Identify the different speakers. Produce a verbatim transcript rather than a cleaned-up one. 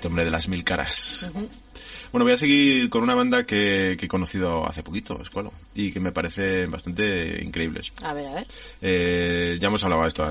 Speaker 1: este hombre de las mil caras.
Speaker 2: Uh-huh.
Speaker 1: Bueno, voy a seguir con una banda que, que he conocido hace poquito, Escualo, y que me parece bastante increíbles.
Speaker 2: A ver, a ver.
Speaker 1: Eh, ya hemos hablado de esto